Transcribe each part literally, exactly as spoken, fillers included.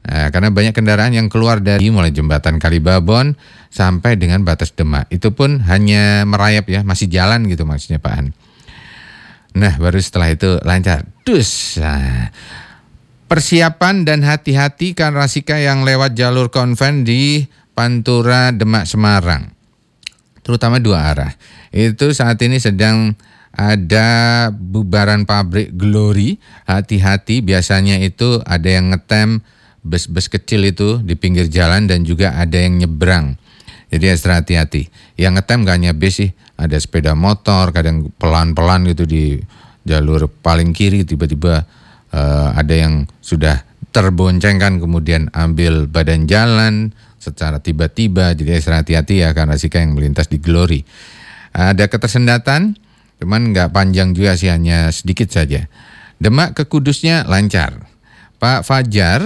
Nah, karena banyak kendaraan yang keluar dari mulai jembatan Kalibabon sampai dengan batas Demak. Itu pun hanya merayap ya, masih jalan gitu maksudnya Pak An. Nah, baru setelah itu lancar. Dus. Nah, persiapan dan hati-hati kan Rasika yang lewat jalur konven di Pantura Demak Semarang. Terutama dua arah. Itu saat ini sedang ada bubaran pabrik Glory. Hati-hati, biasanya itu ada yang ngetem bus-bus kecil itu di pinggir jalan dan juga ada yang nyebrang. Jadi extra hati-hati. Yang ngetem gak hanya bis sih, ada sepeda motor, kadang pelan-pelan gitu di jalur paling kiri tiba-tiba uh, ada yang sudah terboncengkan kemudian ambil badan jalan secara tiba-tiba. Jadi extra hati-hati ya karena Rasika yang melintas di Glory. Ada ketersendatan, cuman nggak panjang juga sih, hanya sedikit saja. Demak ke Kudusnya lancar. Pak Fajar,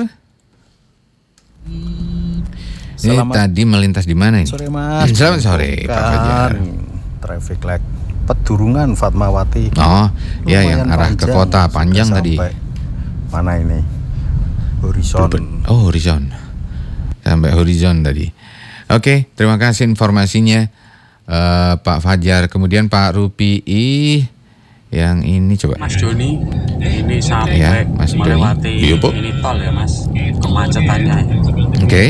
ini tadi melintas di mana ini? Sore Mas. Selamat sore Pak Fajar. Traffic light Pedurungan Fatmawati. Oh, ya yang arah ke kota panjang tadi. Mana ini? Horizon. Oh, horizon. Sampai horizon tadi. Oke, terima kasih informasinya. Uh, Pak Fajar, kemudian Pak Rupi'i yang ini coba. Mas Joni, ini sampai ya, Mas melewati Joni. Ini tol ya Mas, kemacetannya. Oke. Okay.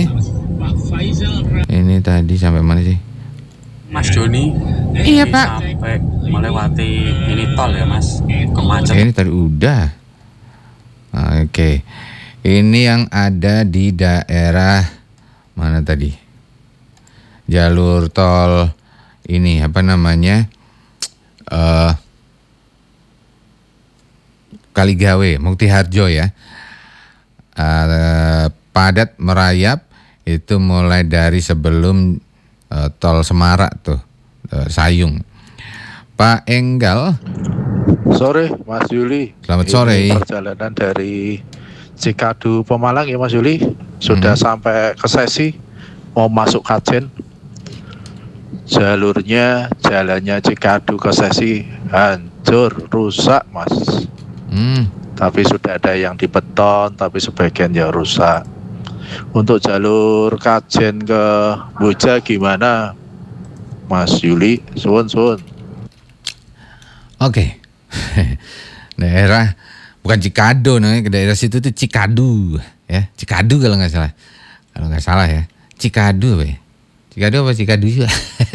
Ini tadi sampai mana sih? Mas Joni, iya ini Pak. Sampai melewati ini tol ya Mas, kemacetan. Ini tadi udah. Oke, okay. Ini yang ada di daerah mana tadi? Jalur tol. Ini apa namanya uh, Kaligawe, Mukti Harjo ya, uh, padat merayap itu mulai dari sebelum uh, tol Semarak tuh, uh, Sayung. Pak Enggal, sore Mas Yuli. Selamat sore. Ini perjalanan dari Cikadu Pemalang ya Mas Yuli, sudah hmm. sampai ke Sesi, mau masuk Kajen. Jalurnya, jalannya Cikadu ke Sesi hancur, rusak Mas. Hmm. Tapi sudah ada yang dibeton, tapi sebagian ya rusak. Untuk jalur Kajen ke Boja gimana Mas Yuli? Suun suun. Oke. Daerah bukan Cikado namanya, daerah situ tuh Cikadu ya, Cikadu kalau nggak salah. Kalau nggak salah ya, Cikadu ya. Cikadu apa Cikadu juga?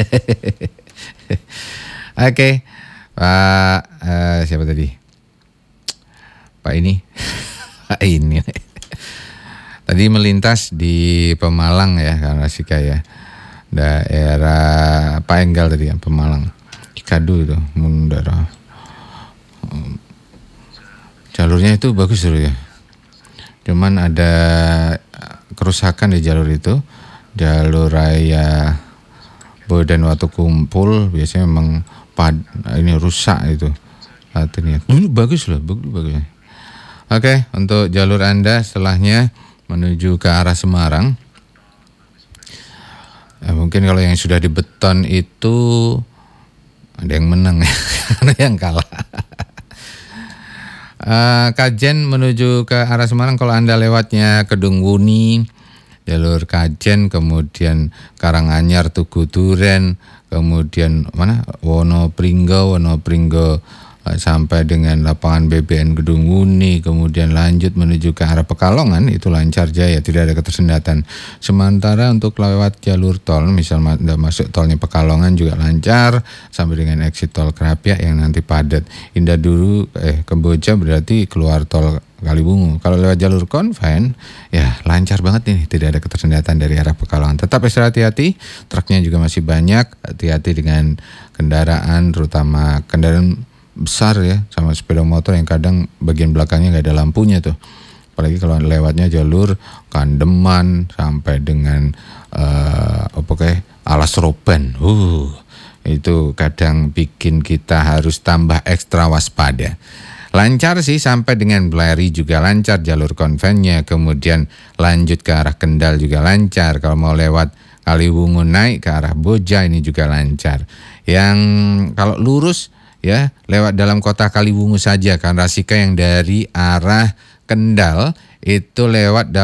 Oke, okay. Pak uh, siapa tadi? Pak ini, Pak ini. Tadi melintas di Pemalang ya, karena Rasika ya, daerah Pak Enggal tadi ya, Pemalang. Cikadu itu, Mundara. Jalurnya itu bagus dulu ya. Cuman ada kerusakan di jalur itu. Jalur raya Bodan Watu Kumpul biasanya memang pad, ini rusak itu. Artinya dulu bagus loh, bagus bagus. Oke, untuk jalur Anda setelahnya menuju ke arah Semarang. Ya, mungkin kalau yang sudah dibeton itu ada yang menang ya, ada yang kalah. uh, Kajen menuju ke arah Semarang kalau Anda lewatnya Kedung Wuni, jalur Kajen, kemudian Karanganyar, Tugu Duren, kemudian mana Wonopringgo, Wonopringgo sampai dengan lapangan B B N Kedung Wuni, kemudian lanjut menuju ke arah Pekalongan, itu lancar jaya, tidak ada ketersendatan. Sementara untuk lewat jalur tol, misal masuk tolnya Pekalongan juga lancar, sampai dengan exit tol Krapyak yang nanti padat. Indah dulu eh Kamboja berarti keluar tol Kalibungu. Kalau lewat jalur konven, ya lancar banget nih, tidak ada ketersendatan dari arah Pekalongan. Tetap ekstra hati-hati, truknya juga masih banyak, hati-hati dengan kendaraan, terutama kendaraan besar ya, sama sepeda motor yang kadang bagian belakangnya nggak ada lampunya tuh. Apalagi kalau lewatnya jalur Kandeman sampai dengan uh, apa kayak Alas Roban. Uh, itu kadang bikin kita harus tambah ekstra waspada. Lancar sih sampai dengan Bleri juga lancar jalur konvennya, kemudian lanjut ke arah Kendal juga lancar. Kalau mau lewat Kaliwungu naik ke arah Boja ini juga lancar. Yang kalau lurus ya lewat dalam kota Kaliwungu saja kan Rasika yang dari arah Kendal itu lewat